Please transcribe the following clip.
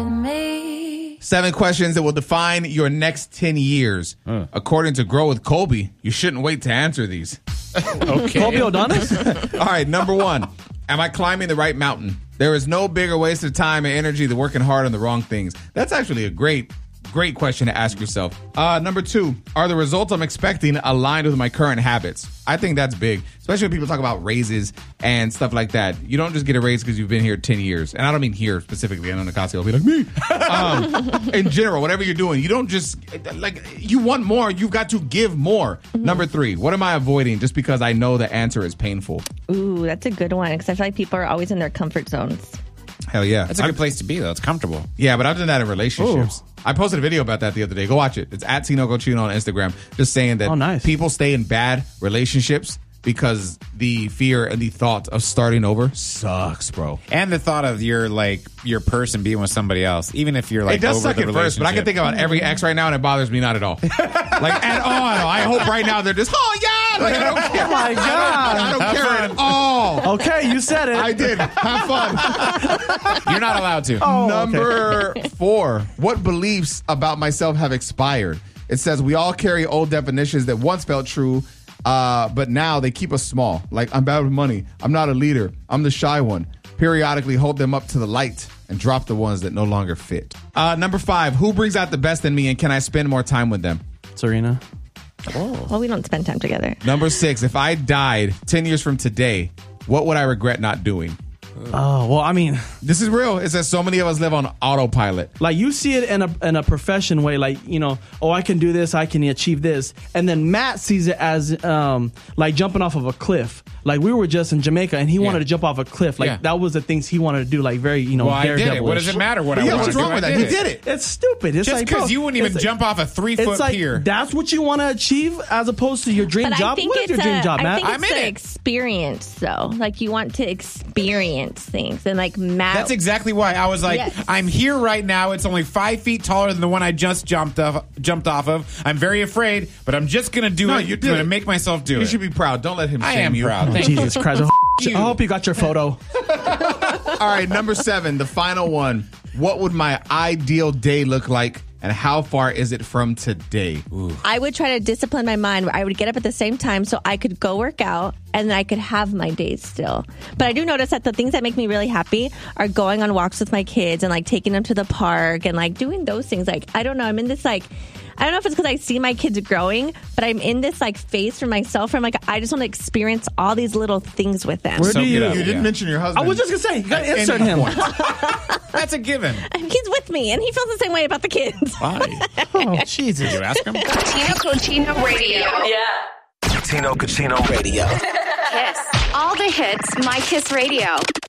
7 questions that will define your next 10 years. According to Grow with Colby, you shouldn't wait to answer these. Okay. Colby O'Donis? All right, number 1. Am I climbing the right mountain? There is no bigger waste of time and energy than working hard on the wrong things. That's actually a great question to ask yourself. Number 2, are the results I'm expecting aligned with my current habits? I think that's big, especially when people talk about raises and stuff like that. You don't just get a raise because you've been here 10 years. And I don't mean here specifically. I know Nicasio will be like, me. In general, whatever you're doing, you don't just, like, you want more. You've got to give more. Mm-hmm. Number 3, what am I avoiding just because I know the answer is painful? Ooh, that's a good one because I feel like people are always in their comfort zones. Hell yeah. That's a good place to be, though. It's comfortable. Yeah, but I've done that in relationships. Ooh. I posted a video about that the other day. Go watch it. It's at Tino Cochino on Instagram. Just saying that people stay in bad relationships because the fear and the thought of starting over sucks, bro. And the thought of your person being with somebody else, even if you're like it does over suck the at first, but I can think about every ex right now and it bothers me not at all. Like at all. I hope right now they're just, oh yeah, like I don't care. Oh my God. I don't care at all. Okay, you said it. I did. Have fun. You're not allowed to. Oh, Number 4, what beliefs about myself have expired? It says we all carry old definitions that once felt true, but now they keep us small. Like, I'm bad with money. I'm not a leader. I'm the shy one. Periodically hold them up to the light and drop the ones that no longer fit. Number 5, who brings out the best in me and can I spend more time with them? Serena. Oh. Well, we don't spend time together. Number 6, if I died 10 years from today, what would I regret not doing? Oh, well, I mean, this is real. It says so many of us live on autopilot. Like, you see it in a profession way, like, you know, oh, I can do this, I can achieve this. And then Matt sees it as like jumping off of a cliff. Like, we were just in Jamaica and he wanted to jump off a cliff. Like, that was the things he wanted to do, like, very, you know, well, I did it. What does it matter what I want to do? What's wrong with that? He did it. It's stupid. It's just because you wouldn't even jump off a 3-foot like, pier. That's what you want to achieve as opposed to your dream job? What is your dream job, Matt? I think it's the experience, though. Like, you want to experience things. And, like, Matt... That's exactly why. I was like, I'm here right now. It's only 5 feet taller than the one I just jumped off of. I'm very afraid, but I'm just going to do it. I'm going to make myself do it. You should be proud. Don't let him shame you. I am proud. Jesus Christ. I hope you got your photo. All right, number 7, the final one. What would my ideal day look like, and how far is it from today? Ooh. I would try to discipline my mind. I would get up at the same time so I could go work out, and then I could have my days still. But I do notice that the things that make me really happy are going on walks with my kids and, like, taking them to the park and, like, doing those things. Like, I don't know. I'm in this, like... I don't know if it's because I see my kids growing, but I'm in this, like, phase for myself where I'm like, I just want to experience all these little things with them. Where do you didn't mention your husband. I was just going to say, you got to insert him. That's a given. He's with me, and he feels the same way about the kids. Why? Oh, Jesus. Did you ask him? Tino Cochino Radio. Yeah. Tino Cochino Radio. Kiss. All the hits, My Kiss Radio.